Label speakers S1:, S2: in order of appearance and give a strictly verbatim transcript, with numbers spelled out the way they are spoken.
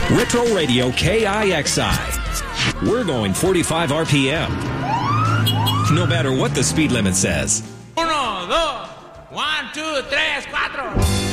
S1: Retro Radio K I X I. We're going forty-five R P M. No matter what the speed limit says.
S2: Uno, dos, one, two, tres, cuatro.